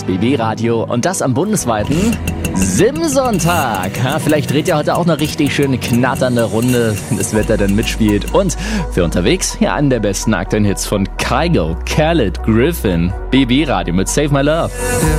das BB-Radio und das am bundesweiten Sim-Sonntag. Ja, vielleicht dreht ihr heute auch eine richtig schöne knatternde Runde, wenn das Wetter dann mitspielt. Und für unterwegs hier einen der besten aktuellen Hits von Kygo, Khaled, Griffin, BB-Radio mit Save My Love.